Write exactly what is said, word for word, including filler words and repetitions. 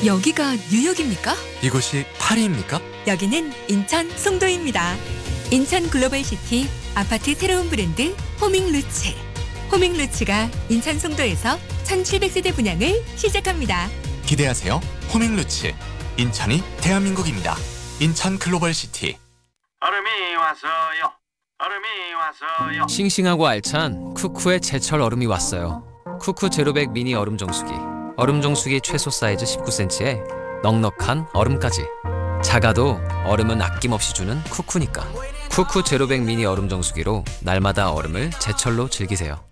여기가 뉴욕입니까? 이곳이 파리입니까? 여기는 인천 송도입니다. 인천 글로벌시티 아파트 새로운 브랜드 호밍루츠. 호밍루츠가 인천 송도에서 천칠백 세대 분양을 시작합니다. 기대하세요. 호밍루츠. 인천이 대한민국입니다. 인천 글로벌시티. 얼음이 왔어요. 얼음이 왔어요. 싱싱하고 알찬 쿠쿠의 제철 얼음이 왔어요. 쿠쿠 제로백 미니 얼음 정수기. 얼음 정수기 최소 사이즈 십구 센티미터에 넉넉한 얼음까지. 작아도 얼음은 아낌없이 주는 쿠쿠니까. 쿠쿠 제로백 미니 얼음 정수기로 날마다 얼음을 제철로 즐기세요.